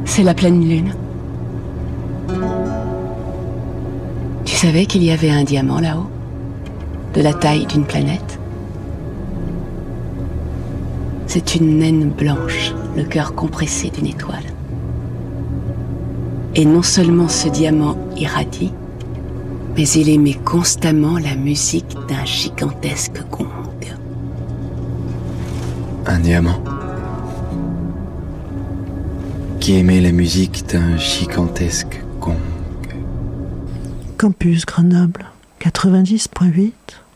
C'est la pleine lune. Tu savais qu'il y avait un diamant là-haut, de la taille d'une planète? C'est une naine blanche, le cœur compressé d'une étoile. Et non seulement ce diamant irradie, mais il émet constamment la musique d'un gigantesque gong. Un diamant qui émet la musique d'un gigantesque gong. Campus Grenoble 90.8